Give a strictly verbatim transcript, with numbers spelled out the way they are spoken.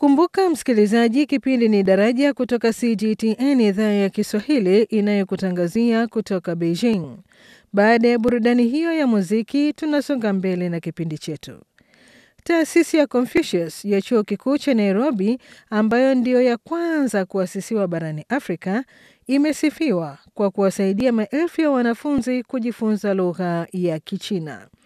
Kumbuka msikilizaji, kipindi ni Daraja kutoka C G T N idhaa ya Kiswahili inayokutangazia kutoka Beijing. Baada ya burudani hiyo ya muziki, tunasonga mbele na kipindi chetu. Taasisi ya Confucius ya Chuo Kikuu cha Nairobi, ambayo ndiyo ya kwanza kuasisiwa barani Afrika, imesifiwa kwa kuwasaidia maelfu ya wanafunzi kujifunza lugha ya Kichina.